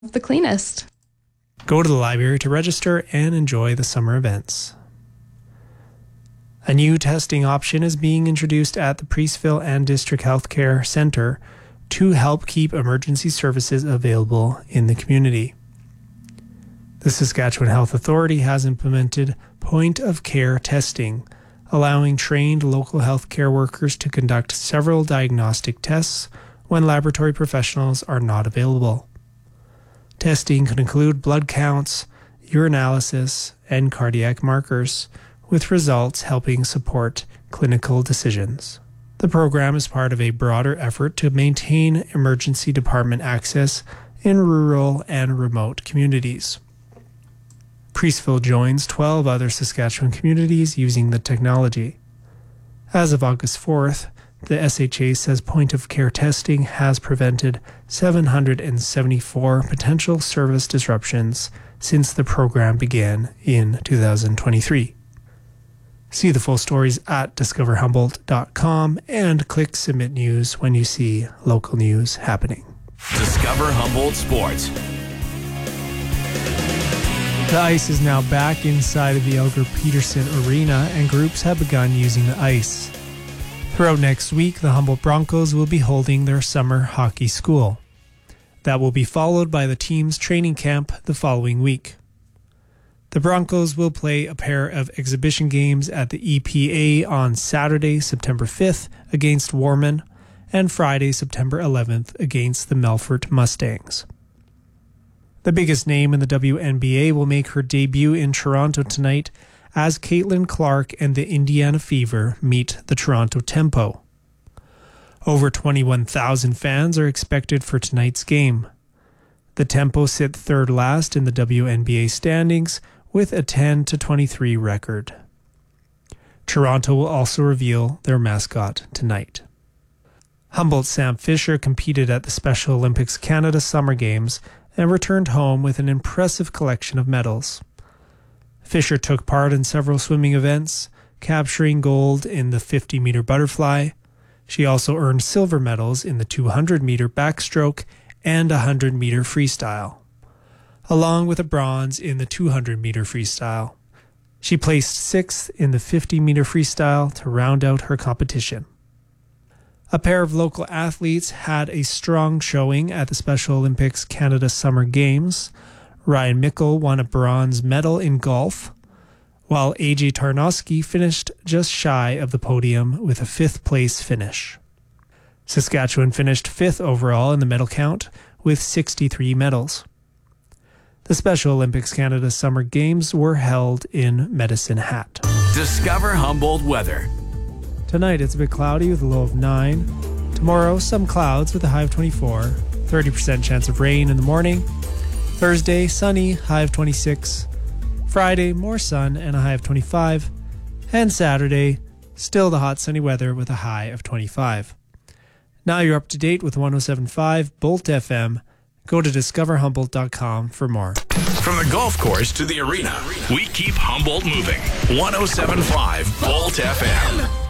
the cleanest. Go to the library to register and enjoy the summer events. A new testing option is being introduced at the Priestville and District Healthcare Centre to help keep emergency services available in the community. The Saskatchewan Health Authority has implemented point-of-care testing, allowing trained local healthcare workers to conduct several diagnostic tests when laboratory professionals are not available. Testing could include blood counts, urinalysis, and cardiac markers, with results helping support clinical decisions. The program is part of a broader effort to maintain emergency department access in rural and remote communities. Priestville joins 12 other Saskatchewan communities using the technology. As of August 4th, the SHA says point-of-care testing has prevented 774 potential service disruptions since the program began in 2023. See the full stories at discoverhumboldt.com and click Submit News when you see local news happening. Discover Humboldt Sports. The ice is now back inside of the Elgar Peterson Arena, and groups have begun using the ice. Throughout next week, the Humboldt Broncos will be holding their summer hockey school. That will be followed by the team's training camp the following week. The Broncos will play a pair of exhibition games at the EPA on Saturday, September 5th against Warman, and Friday, September 11th against the Melfort Mustangs. The biggest name in the WNBA will make her debut in Toronto tonight as Caitlin Clark and the Indiana Fever meet the Toronto Tempo. Over 21,000 fans are expected for tonight's game. The Tempo sit third last in the WNBA standings with a 10-23 record. Toronto will also reveal their mascot tonight. Humboldt's Sam Fisher competed at the Special Olympics Canada Summer Games and returned home with an impressive collection of medals. Fisher took part in several swimming events, capturing gold in the 50-meter butterfly. She also earned silver medals in the 200-meter backstroke and 100-meter freestyle, along with a bronze in the 200-meter freestyle. She placed 6th in the 50-meter freestyle to round out her competition. A pair of local athletes had a strong showing at the Special Olympics Canada Summer Games. Ryan Mickle won a bronze medal in golf, while AJ Tarnowski finished just shy of the podium with a 5th place finish. Saskatchewan finished 5th overall in the medal count with 63 medals. The Special Olympics Canada Summer Games were held in Medicine Hat. Discover Humboldt weather. Tonight it's a bit cloudy with a low of 9. Tomorrow, some clouds with a high of 24. 30% chance of rain in the morning. Thursday, sunny, high of 26. Friday, more sun and a high of 25. And Saturday, still the hot sunny weather with a high of 25. Now you're up to date with 107.5 Bolt FM. Go to discoverhumboldt.com for more. From the golf course to the arena, we keep Humboldt moving. 107.5 Bolt FM.